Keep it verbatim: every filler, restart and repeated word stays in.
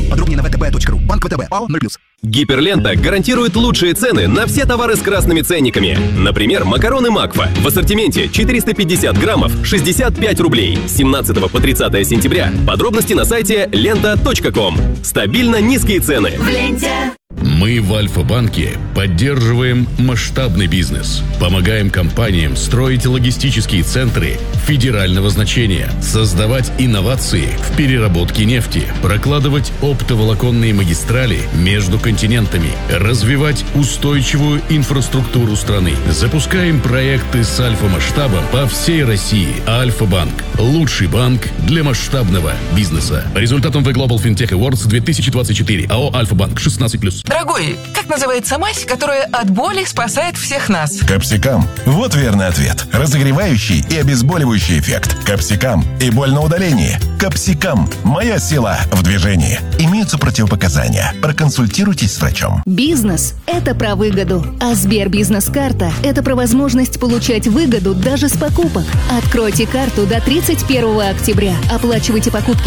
России. Подробнее на вэ тэ бэ точка ру. Банк вэ тэ бэ. ПАО ноль плюс. Гиперлента гарантирует лучшие цены на все товары с красными ценниками. Например, макароны Макфа в ассортименте четыреста пятьдесят граммов шестьдесят пять рублей с семнадцатого по тридцатое сентября. Подробности на сайте лента точка ком. Стабильно низкие цены. В ленте. Мы в Альфа-банке поддерживаем масштабный бизнес, помогаем компаниям строить логистические центры федерального значения, создавать инновации в переработке нефти, прокладывать оптоволоконные магистрали между континентами, развивать устойчивую инфраструктуру страны. Запускаем проекты с альфа-масштабом по всей России. Альфа-банк – лучший банк для масштабного бизнеса. По результатам The Global FinTech Awards две тысячи двадцать четыре. АО «Альфа-банк» шестнадцать плюс. Дорогой, как называется мазь, которая от боли спасает всех нас? Капсикам. Вот верный ответ. Разогревающий и обезболивающий эффект. Капсикам и боль на удалении. Капсикам. Моя сила в движении. Имеются противопоказания. Проконсультируйтесь с врачом. Бизнес – это про выгоду. А Сбербизнес-карта – это про возможность получать выгоду даже с покупок. Откройте карту до тридцать первого октября. Оплачивайте покупки